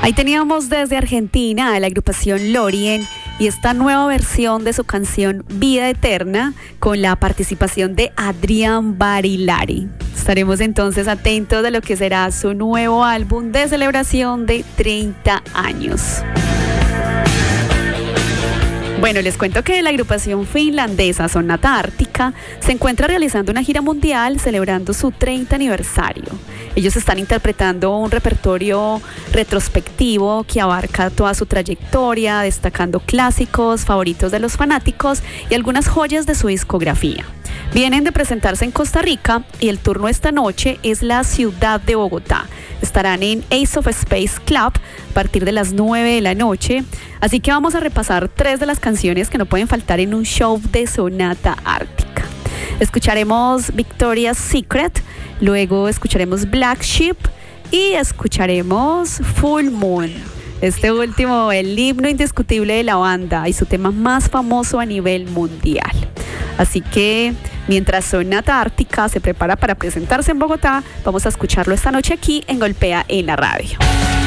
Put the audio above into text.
Ahí teníamos desde Argentina a la agrupación Lorien y esta nueva versión de su canción Vida Eterna con la participación de Adrián Barilari. Estaremos entonces atentos de lo que será su nuevo álbum de celebración de 30 años. Bueno, les cuento que la agrupación finlandesa Sonata Ártica se encuentra realizando una gira mundial celebrando su 30 aniversario. Ellos están interpretando un repertorio retrospectivo que abarca toda su trayectoria, destacando clásicos, favoritos de los fanáticos y algunas joyas de su discografía. Vienen de presentarse en Costa Rica y el turno esta noche es la ciudad de Bogotá. Estarán en Ace of Space Club a partir de las 9 de la noche. Así que vamos a repasar 3 de las canciones que no pueden faltar en un show de Sonata Ártica. Escucharemos Victoria's Secret, luego escucharemos Black Sheep y escucharemos Full Moon. Este último, el himno indiscutible de la banda y su tema más famoso a nivel mundial. Así que mientras Sonata Ártica se prepara para presentarse en Bogotá, vamos a escucharlo esta noche aquí en Golpea en la Radio.